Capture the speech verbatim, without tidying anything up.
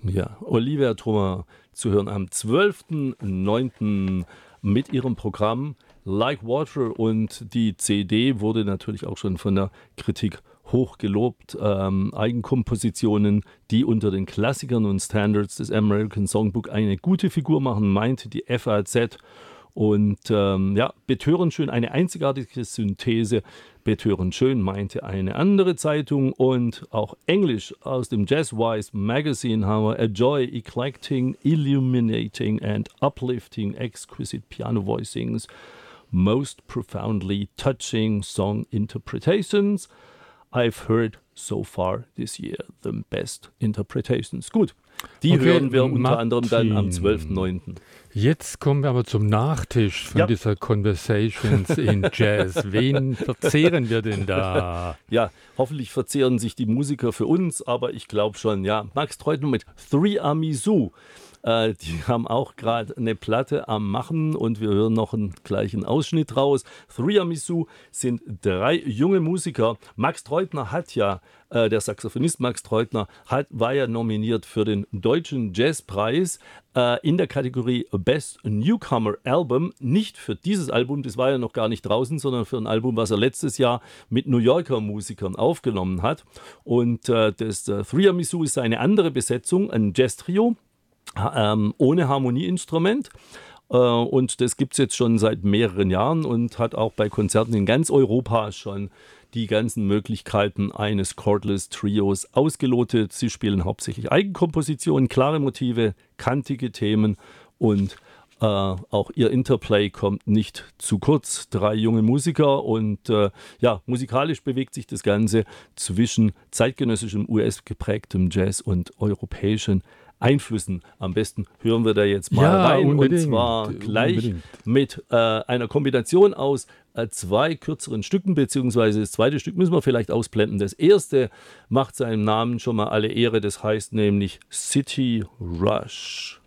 Ja, Olivia Trummer zu hören am zwölften neunten mit ihrem Programm Like Water, und die C D wurde natürlich auch schon von der Kritik hoch gelobt. Ähm, Eigenkompositionen, die unter den Klassikern und Standards des American Songbook eine gute Figur machen, meinte die F A Z. Und ähm, ja, betörend schön, eine einzigartige Synthese. Betörend schön, meinte eine andere Zeitung. Und auch Englisch aus dem Jazzwise Magazine haben wir: A joy, eclectic, illuminating and uplifting, exquisite piano voicings, most profoundly touching song interpretations I've heard so far this year. The best interpretations. Gut, die Okay, hören wir unter Martin. anderem dann am zwölften neunten Jetzt kommen wir aber zum Nachtisch von Ja. dieser Conversations in Jazz. Wen verzehren wir denn da? Ja, hoffentlich verzehren sich die Musiker für uns, aber ich glaube schon, ja. Max Treutner mit Three Amisu. Äh, die haben auch gerade eine Platte am Machen und wir hören noch einen gleichen Ausschnitt raus. Three Amisu sind drei junge Musiker. Max Treutner hat ja, äh, der Saxophonist Max Treutner, hat, war ja nominiert für den Deutschen Jazzpreis äh, in der Kategorie Best Newcomer Album. Nicht für dieses Album, das war ja noch gar nicht draußen, sondern für ein Album, was er letztes Jahr mit New Yorker Musikern aufgenommen hat. Und äh, das äh, Three Amisu ist eine andere Besetzung, ein Jazz-Trio. Ähm, ohne Harmonieinstrument, äh, und das gibt es jetzt schon seit mehreren Jahren und hat auch bei Konzerten in ganz Europa schon die ganzen Möglichkeiten eines Cordless Trios ausgelotet. Sie spielen hauptsächlich Eigenkompositionen, klare Motive, kantige Themen, und äh, auch ihr Interplay kommt nicht zu kurz. Drei junge Musiker, und äh, ja, musikalisch bewegt sich das Ganze zwischen zeitgenössischem U S-geprägtem Jazz und europäischen Einflüssen. Am besten hören wir da jetzt mal Ja, rein, unbedingt, und zwar gleich unbedingt. mit äh, einer Kombination aus äh, zwei kürzeren Stücken, beziehungsweise das zweite Stück müssen wir vielleicht ausblenden. Das erste macht seinem Namen schon mal alle Ehre, das heißt nämlich City Rush.